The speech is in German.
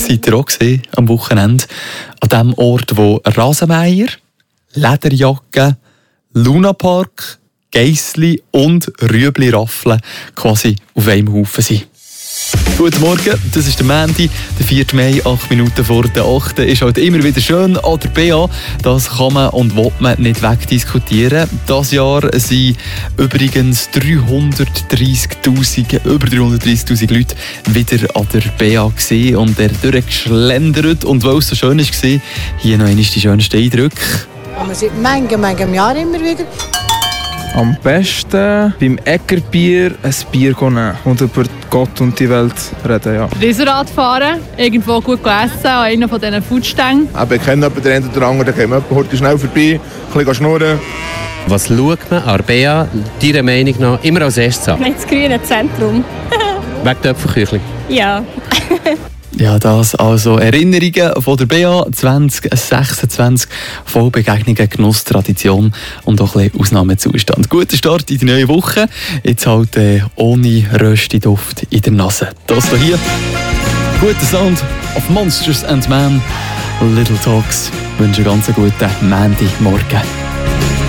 seid ihr auch gesehen am Wochenende. An dem Ort, wo Rasenmäher, Lederjacke, Lunapark, Geissli und Rüebli-Raffeln quasi auf einem Haufen sind. Guten Morgen, das ist der Montag, der 4. Mai, 8 Minuten vor der 8. Ist halt immer wieder schön an der BA. Das kann man und will man nicht wegdiskutieren. Dieses Jahr sind übrigens über 330'000 Leute wieder an der BA gesehen und er durchgeschlendert. Und weil es so schön war, hier noch einmal die schönsten Eindrücke. Wir sind manchen Jahren immer wieder. Am besten beim Eckerbier ein Bier nehmen und über Gott und die Welt reden. Ja. Riesenrad fahren, irgendwo gut essen, an einer von diesen Foodstängen. Ich kenne jemanden, den einen oder anderen, dann gehen wir heute schnell vorbei, ein bisschen schnurren. Was schaut man an Bea, deiner Meinung nach, immer als erstes an? Das grüne Zentrum. Wegen der Äpfelküchli? Ja. Ja, das also Erinnerungen von der BA 2026, voll Begegnungen, Genuss, Tradition und auch ein bisschen Ausnahmezustand. Guter Start in die neue Woche, jetzt halt ohne Rösti-Duft in der Nase. Das hier, guter Sound of Monsters and Men, Little Talks. Ich wünsche einen ganz guten Montagmorgen.